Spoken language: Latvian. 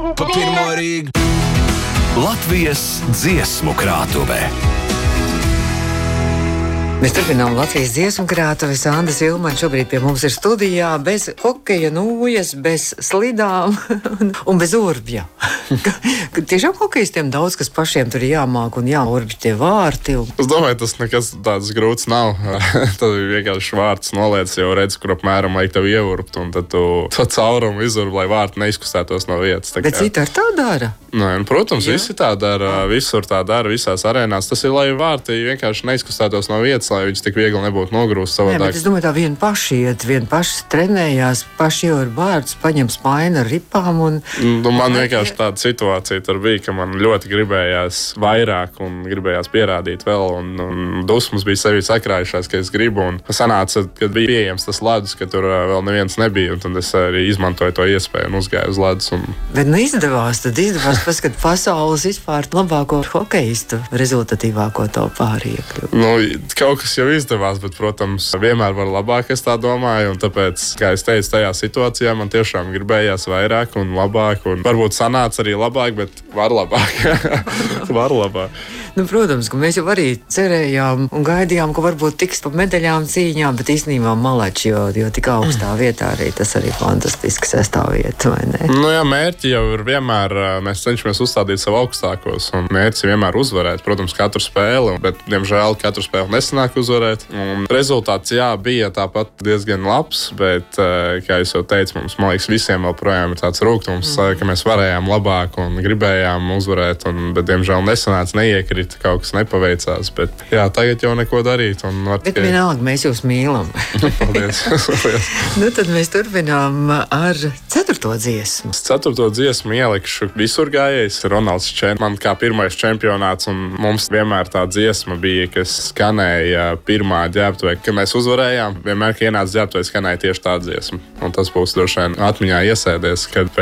Pa pirmo Rīgu. Latvijas dziesmu krātuvē. Mēs turpinām Latvijas dziesmu krātuvi. Sanda Silmane šobrīd pie mums ir studijā bez hokeja nūjas, bez slidām un bez urbja. Tiešām hokejistiem daudz, kas pašiem tur jāmāk un jāurbj tie vārti. Es domāju, tas nekas tāds grūts nav. Tad vienkārši vārds noliec, jau redz, kur apmēram vajag tev ievurbt, un tad tu to caurumu izurb, lai vārti neizkustētos no vietas. Bet citi ar tā dara? Nē, protams, visi tā dara, visur tā dara, visās arēnās. Tas ir, lai vārti vienkārši neizkustētos no vietas, lai viņas tik viegli nebūtu nogrūst savādāk. Nē, bet es domāju, tā viena paši iet, viena paši trenējās, paši jau ir vārds, paņem spaini ar ripām un... Man vienkārši tāda situācija tur bija, ka man ļoti gribējās vairāk un gribējās pierādīt vēl, un dusmas bija sevi sakrājušās, ka es gribu, un sanāca, kad bija pieejams tas ledus, ka tur vēl neviens nebija, un tad es arī izmantoju to iespēju un uzgāju uz ledus. Bet izdevās paskat pasaules vispār labāko hokeistu, rezultatīvāko to pāriekļu. Kaut kas jau izdevās, bet, protams, vienmēr var labāk, es tā domāju, un tāpēc, kā es teicu, tajā situācijā man tiešām gribējās vairāk un labāk, un varbūt sanāca arī labāk, bet var labāk. Var labāk. Protams, ka mēs jau arī cerējām un gaidījām, ka varbūt tiks pa medaļām cīņām, bet īstenībā maleči, jo tik augstā vietā arī tas arī fantastiski sastāvvieta, vai ne? Jā, mērķi jau ir vienmēr, mēs cenšamies uzstādīt savu augstākos, un mērķis vienmēr uzvarēt, protams, katru spēli, bet, diemžēl, katru spēli nesanāk uzvarēt. Un rezultāts, jā, bija tāpat diezgan labs, bet, kā es jau teicu, mums, man liekas, visiem vēl projām ir tāds rūgtums, ka mēs varējām labāk un gribējām uzvarēt, bet, diemžēl, nesanāca, neiekrīt, kaut kas nepaveicās, bet, jā, tagad jau neko darīt. Bet vienalga, mēs jūs mīlam. Paldies. Tad mēs turpinām ar 4. dziesmu. 4. dziesmu ielikšu visur gājējs Ronalds Čēns. Man kā pirmais čempionāts, un mums vienmēr tā dziesma bija, kas skanēja pirmā ģērbtuvē. Kad mēs uzvarējām, vienmēr, kad ienāca ģērbtuvē, skanēja tieši tā dziesma. Un tas būs droši vien atmiņā iesēdies, kad